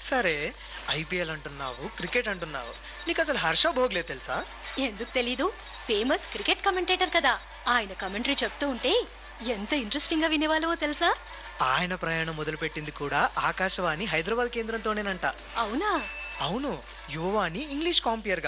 సరే, ఐపీఎల్ అంటున్నావు, క్రికెట్ అంటున్నావు, నీకు అసలు హర్ష భోగ్లే తెలుసా? ఎందుకు తెలీదు? ఫేమస్ క్రికెట్ కమెంటేటర్ కదా. ఆయన కమెంటరీ చెప్తూ ఉంటే ఎంత ఇంట్రెస్టింగ్ గా వినేవాళ్ళవో తెలుసా? ఆయన ప్రయాణం మొదలుపెట్టింది కూడా ఆకాశవాణి హైదరాబాద్ కేంద్రంతోనేనంట. అవునా? అవును, యువవాణి ఇంగ్లీష్ కాంపియర్